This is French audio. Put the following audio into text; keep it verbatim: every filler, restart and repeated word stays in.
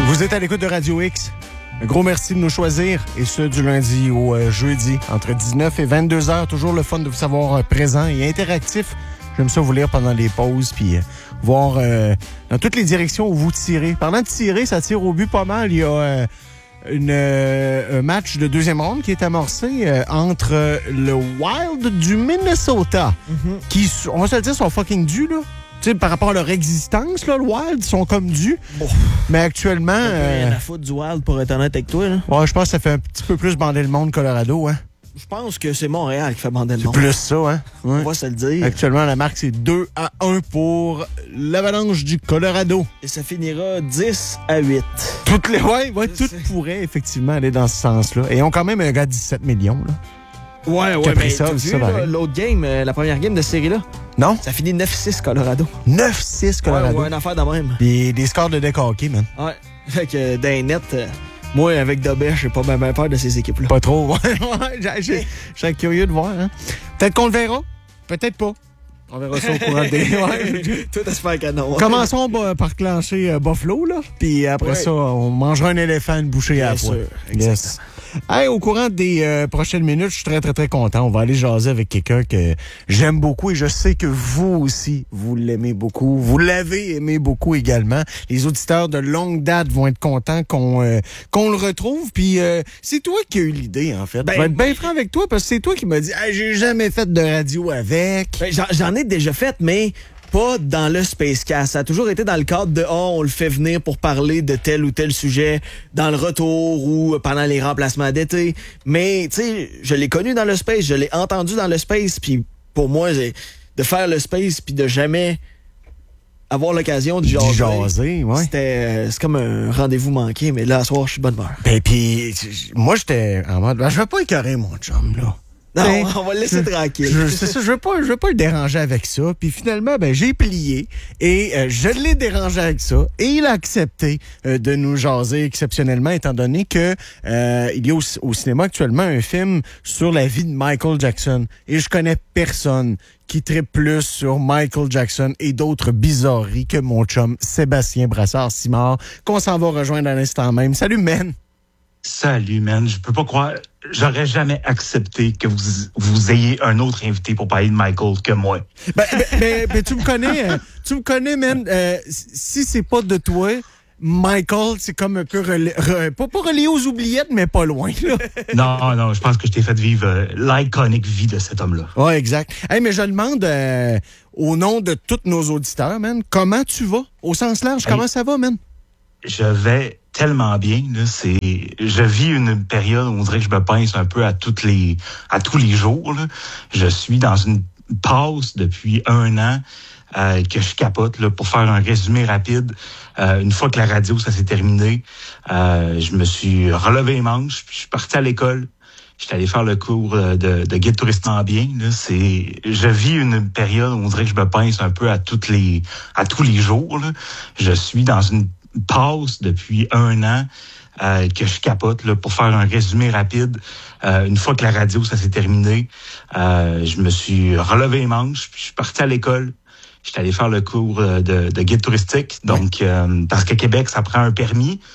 Vous êtes à l'écoute de Radio X. Un gros merci de nous choisir, et ce, du lundi au euh, jeudi, entre dix-neuf et vingt-deux heures. Toujours le fun de vous savoir euh, présent et interactif. J'aime ça vous lire pendant les pauses, puis euh, voir euh, dans toutes les directions où vous tirez. Parlant de tirer, ça tire au but pas mal. Il y a euh, une, euh, un match de deuxième ronde qui est amorcé euh, entre euh, le Wild du Minnesota, mm-hmm. qui, on va se le dire, sont fucking dus, là. Tu sais, par rapport à leur existence, là, le Wild, ils sont comme dus. Bon. Mais actuellement... T'as euh, rien à foutre du Wild, pour être honnête avec toi, là. Ouais, je pense que ça fait un petit peu plus bander le monde Colorado, hein. Je pense que c'est Montréal qui fait bander le monde. C'est plus ça, hein. Ouais. On va se le dire. Actuellement, la marque, c'est deux à un pour l'Avalanche du Colorado. Et ça finira dix à huit. Toutes les... Ouais, ouais, tout pourrait effectivement aller dans ce sens-là. Et ils ont quand même un gars de dix-sept millions, là. Ouais, ouais, mais ça, t'as vu, ça là, l'autre game, euh, la première game de cette série-là? Non? Ça finit neuf six Colorado. neuf six Colorado? Ouais, ouais, une affaire de même. Des, des scores de deck hockey, man. Ouais. Fait que dans les nets, euh, moi, avec Dobert, j'ai pas bien peur de ces équipes-là. Pas trop, ouais. Je serais curieux de voir, hein. Peut-être qu'on le verra. Peut-être pas. On verra ça au courant des... Ouais. Tout à se faire canon. Commençons bah, par clencher euh, Buffalo, là. Puis après ouais. ça, on mangera un éléphant, une bouchée à la fois. Yes. Hey, au courant des euh, prochaines minutes, je suis très, très, très content. On va aller jaser avec quelqu'un que j'aime beaucoup et je sais que vous aussi, vous l'aimez beaucoup. Vous l'avez aimé beaucoup également. Les auditeurs de longue date vont être contents qu'on euh, qu'on le retrouve. Puis euh, c'est toi qui as eu l'idée, en fait. Ben, je vais être bien franc avec toi parce que c'est toi qui m'as dit hey, « j'ai jamais fait de radio avec. Ben, » J'en ai déjà fait, mais... pas dans le Spacecast. Ça a toujours été dans le cadre de « oh, on le fait venir pour parler de tel ou tel sujet dans le retour ou pendant les remplacements d'été. » Mais, tu sais, je l'ai connu dans le Space, je l'ai entendu dans le Space, puis pour moi, de faire le Space puis de jamais avoir l'occasion de jaser, jaser ouais. c'était c'est comme un rendez-vous manqué, mais là, ce soir, je suis de bonne humeur. Ben, puis moi, j'étais en mode, ben, je vais pas écœurer mon chum, là. Non, on va le laisser je, tranquille. Je, c'est ça, je veux pas, je veux pas le déranger avec ça. Puis finalement, ben j'ai plié et euh, je l'ai dérangé avec ça. Et il a accepté euh, de nous jaser exceptionnellement, étant donné que euh, il y a au, au cinéma actuellement un film sur la vie de Michael Jackson. Et je connais personne qui tripe plus sur Michael Jackson et d'autres bizarreries que mon chum Sébastien Brassard-Simard, qu'on s'en va rejoindre à l'instant même. Salut, man! Salut, man. Je peux pas croire. J'aurais jamais accepté que vous, vous ayez un autre invité pour parler de Michael que moi. Ben, ben, ben, ben tu me connais, euh, tu me connais, man. Euh, si c'est pas de toi, Michael, c'est comme un peu relais, re, pas, pas relié aux oubliettes, mais pas loin, là. Non, non, je pense que je t'ai fait vivre euh, l'iconique vie de cet homme-là. Ouais, exact. Hey, mais je demande euh, au nom de tous nos auditeurs, man, comment tu vas? Au sens large, hey, comment ça va, man? Je vais tellement bien, là, c'est, je vis une période où on dirait que je me pince un peu à toutes les, à tous les jours, là. Je suis dans une pause depuis un an, euh, que je capote, là, pour faire un résumé rapide. Euh, une fois que la radio, ça s'est terminé, euh, je me suis relevé les manches, puis je suis parti à l'école. J'étais allé faire le cours de, de guide touristique en bien, là. C'est, je vis une période où on dirait que je me pince un peu à toutes les, à tous les jours, là. Je suis dans une passe depuis un an, euh, que je capote, là, pour faire un résumé rapide. Euh, une fois que la radio, ça s'est terminé, euh, je me suis relevé les manches, puis je suis parti à l'école. J'étais allé faire le cours de, de guide touristique. Donc, euh, parce qu'à Québec, ça prend un permis.